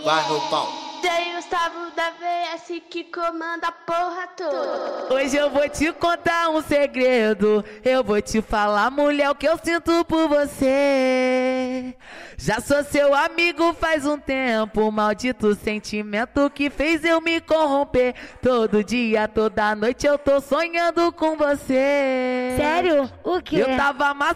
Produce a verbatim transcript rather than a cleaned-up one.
vai no pau. Tem o Gustavo da V S que comanda a porra toda. Hoje eu vou te contar um segredo. Eu vou te falar, mulher, o que eu sinto por você. Já sou seu amigo faz um tempo. Maldito sentimento que fez eu me corromper. Todo dia, toda noite eu tô sonhando com você. Sério? O quê? Eu tava